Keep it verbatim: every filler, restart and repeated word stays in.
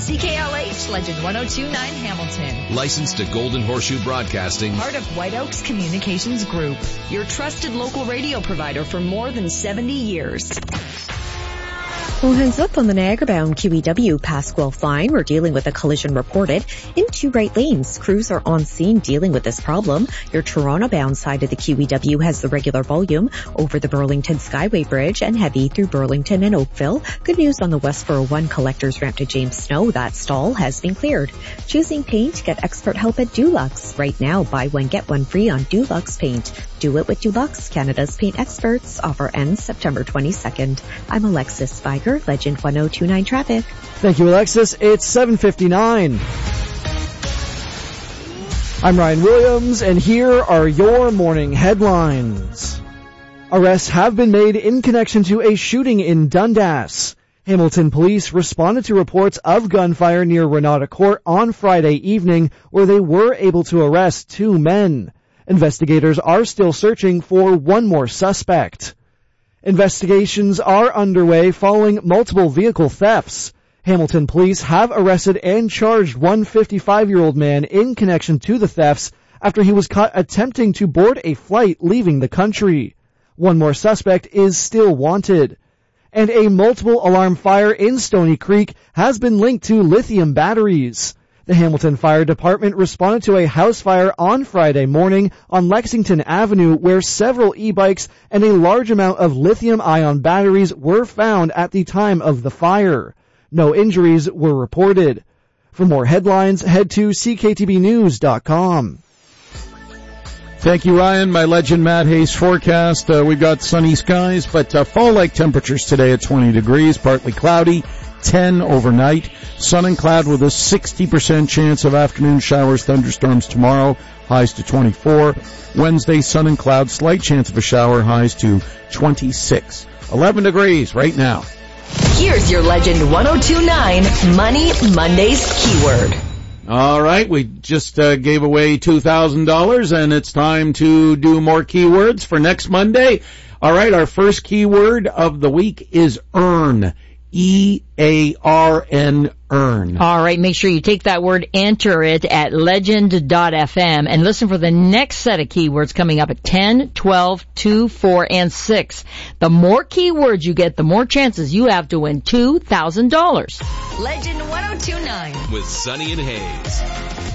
C K L H, Legend one oh two point nine Hamilton. Licensed to Golden Horseshoe Broadcasting. Part of White Oaks Communications Group. Your trusted local radio provider for more than seventy years. All hands up on the Niagara-bound Q E W Pasquale Fine. We're dealing with a collision reported in two right lanes. Crews are on scene dealing with this problem. Your Toronto-bound side of the Q E W has the regular volume over the Burlington Skyway Bridge and heavy through Burlington and Oakville. Good news on the West four oh one collectors ramp to James Snow. That stall has been cleared. Choosing paint? Get expert help at Dulux. Right now, buy one, get one free on Dulux paint. Do it with Dulux, Canada's paint experts. Offer ends September twenty-second. I'm Alexis Spiger, Legend one oh two point nine Traffic. Thank you, Alexis. It's seven fifty-nine. I'm Ryan Williams, and here are your morning headlines. Arrests have been made in connection to a shooting in Dundas. Hamilton police responded to reports of gunfire near Renata Court on Friday evening, where they were able to arrest two men. Investigators are still searching for one more suspect. Investigations are underway following multiple vehicle thefts. Hamilton police have arrested and charged one fifty-five-year-old man in connection to the thefts after he was caught attempting to board a flight leaving the country. One more suspect is still wanted. And a multiple alarm fire in Stony Creek has been linked to lithium batteries. The Hamilton Fire Department responded to a house fire on Friday morning on Lexington Avenue where several e-bikes and a large amount of lithium-ion batteries were found at the time of the fire. No injuries were reported. For more headlines, head to C K T B news dot com. Thank you, Ryan. My Legend Matt Hayes forecast. Uh, we've got sunny skies, but uh, fall-like temperatures today at twenty degrees, partly cloudy, ten overnight. Sun and cloud with a sixty percent chance of afternoon showers, thunderstorms tomorrow, highs to twenty-four. Wednesday, sun and cloud, slight chance of a shower, highs to twenty-six. eleven degrees right now. Here's your Legend one oh two point nine Money Mondays keyword. All right, we just uh, gave away two thousand dollars, and it's time to do more keywords for next Monday. All right, our first keyword of the week is earn. E A R N, earn. All right, make sure you take that word, enter it at legend dot f m, and listen for the next set of keywords coming up at ten, twelve, two, four, and six. The more keywords you get, the more chances you have to win two thousand dollars. Legend one oh two point nine. With Sunny and Hayes.